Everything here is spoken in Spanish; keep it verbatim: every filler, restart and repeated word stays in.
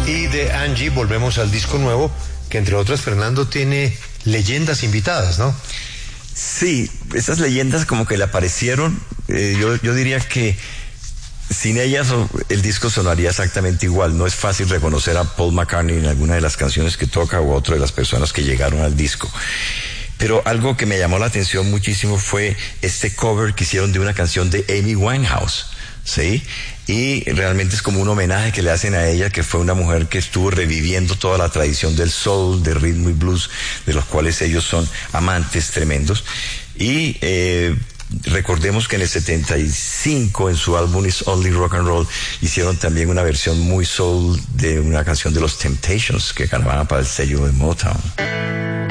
Y de Angie volvemos al disco nuevo, que entre otras, Fernando, tiene leyendas invitadas, ¿no? Sí, esas leyendas como que le aparecieron. Eh, yo, yo diría que sin ellas el disco sonaría exactamente igual. No es fácil reconocer a Paul McCartney en alguna de las canciones que toca o a otra de las personas que llegaron al disco. Pero algo que me llamó la atención muchísimo fue este cover que hicieron de una canción de Amy Winehouse, ¿sí? Y realmente es como un homenaje que le hacen a ella, que fue una mujer que estuvo reviviendo toda la tradición del soul, de rhythm y blues, de los cuales ellos son amantes tremendos. Y eh, recordemos que en el setenta y cinco, en su álbum It's Only Rock and Roll, hicieron también una versión muy soul de una canción de los Temptations que grababan para el sello de Motown.